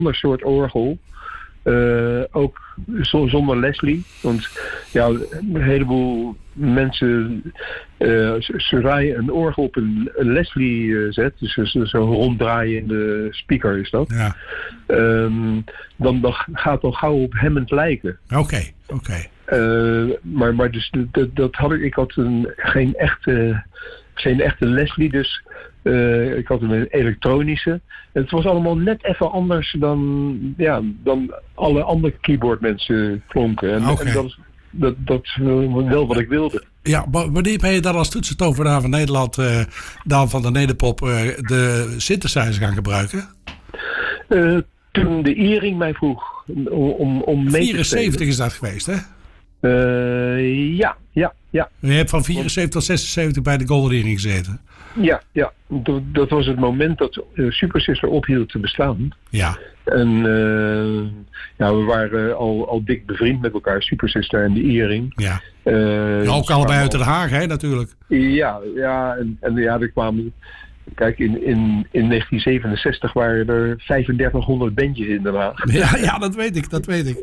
ander soort orgel. Ook zonder Leslie. Want ja, een heleboel mensen zodra een orgel op een Leslie zet, dus zo'n ronddraaiende speaker is dat. Ja. Dan gaat het al gauw op Hammond lijken. Oké. Maar dus dat had ik had geen echte Leslie, dus ik had een elektronische. En het was allemaal net even anders dan alle andere keyboardmensen klonken. En dat is wel wat ik wilde. Ja, wanneer ben je dan als toetsentovenaar van Nederland, dan van de Nederpop, de synthesizer gaan gebruiken? Toen de Iering mij vroeg om mee 74 te is dat geweest, hè? Ja. Je hebt van 74 tot 76 bij de Golden Earring gezeten. Ja. Dat was het moment dat Super Sister ophield te bestaan. Ja. En we waren al dik bevriend met elkaar, Super Sister en de Iering. Ja. Ook allebei uit Den Haag, hè, natuurlijk. Ja, er kwamen... Kijk, in 1967 waren er 3500 bandjes in Den Haag. Ja, dat weet ik.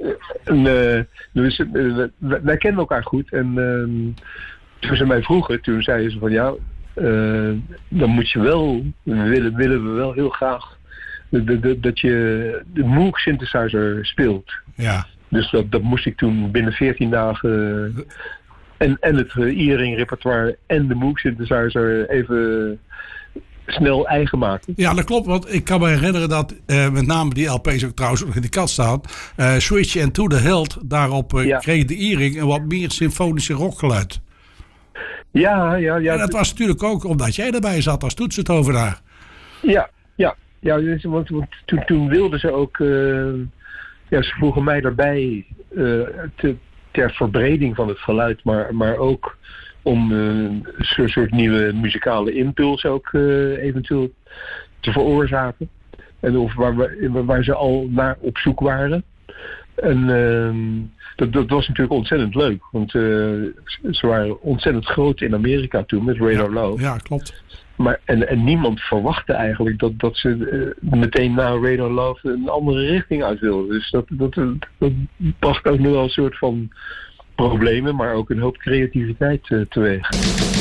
Dus wij kenden elkaar goed. En toen ze mij vroegen, toen zeiden ze van dan moet je wel, willen we wel heel graag dat je de Moog synthesizer speelt. Ja. Dus dat moest ik toen binnen 14 dagen en het Iering repertoire en de Moog synthesizer even snel eigen maken. Ja, dat klopt, want ik kan me herinneren dat met name die LP's ook trouwens nog in de kast staan. Switch and To The Hilt, daarop kreeg de Iering een wat meer symfonische rockgeluid. Ja. En dat was natuurlijk ook omdat jij erbij zat als toetsentovenaar. Ja, want toen wilden ze ook... ze vroegen mij daarbij ter verbreding van het geluid, maar ook om een soort nieuwe muzikale impuls ook eventueel te veroorzaken. En waar ze al naar op zoek waren. En dat was natuurlijk ontzettend leuk. Want ze waren ontzettend groot in Amerika toen met Radar Love. Ja, klopt. Maar, en niemand verwachtte eigenlijk dat ze meteen na Radar Love een andere richting uit wilden. Dus dat bracht ook nu wel een soort van problemen, maar ook een hoop creativiteit teweeg.